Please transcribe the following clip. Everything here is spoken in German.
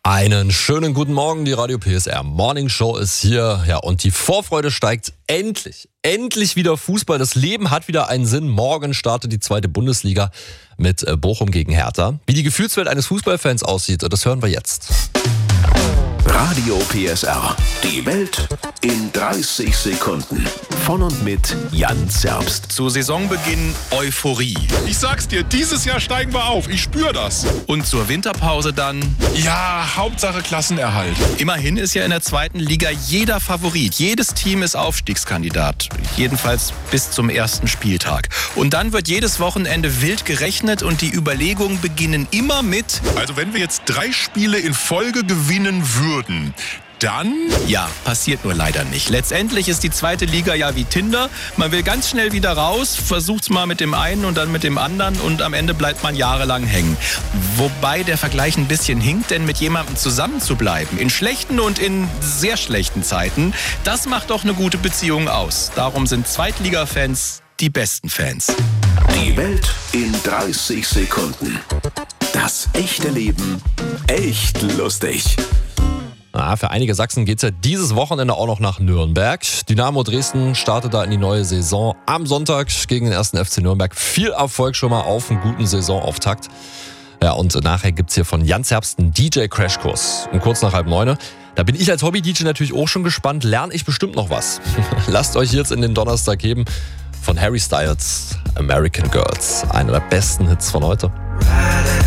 Einen schönen guten Morgen, die Radio PSR Morning Show ist hier. Ja, und die Vorfreude steigt endlich wieder Fußball. Das Leben hat wieder einen Sinn. Morgen startet die zweite Bundesliga mit Bochum gegen Hertha. Wie die Gefühlswelt eines Fußballfans aussieht, das hören wir jetzt. Radio PSR. Die Welt in 30 Sekunden. Von und mit Jan Zerbst. Zu Saisonbeginn Euphorie. Ich sag's dir, dieses Jahr steigen wir auf. Ich spür das. Und zur Winterpause dann? Ja, Hauptsache Klassenerhalt. Immerhin ist ja in der zweiten Liga jeder Favorit. Jedes Team ist Aufstiegskandidat. Jedenfalls bis zum ersten Spieltag. Und dann wird jedes Wochenende wild gerechnet und die Überlegungen beginnen immer mit: Also wenn wir jetzt 3 Spiele in Folge gewinnen würden, dann? Ja, passiert nur leider nicht. Letztendlich ist die zweite Liga ja wie Tinder. Man will ganz schnell wieder raus, versucht's mal mit dem einen und dann mit dem anderen und am Ende bleibt man jahrelang hängen. Wobei der Vergleich ein bisschen hinkt, denn mit jemandem zusammen zu bleiben, in schlechten und in sehr schlechten Zeiten, das macht doch eine gute Beziehung aus. Darum sind Zweitliga-Fans die besten Fans. Die Welt in 30 Sekunden. Das echte Leben echt lustig. Für einige Sachsen geht's ja dieses Wochenende auch noch nach Nürnberg. Dynamo Dresden startet da in die neue Saison am Sonntag gegen den 1. FC Nürnberg. Viel Erfolg schon mal auf einen guten Saisonauftakt. Ja, und nachher gibt's hier von Jan Zerbst einen DJ-Crashkurs. Und kurz nach 8:30. Da bin ich als Hobby-DJ natürlich auch schon gespannt. Lerne ich bestimmt noch was. Lasst euch jetzt in den Donnerstag geben von Harry Styles, American Girls. Einer der besten Hits von heute.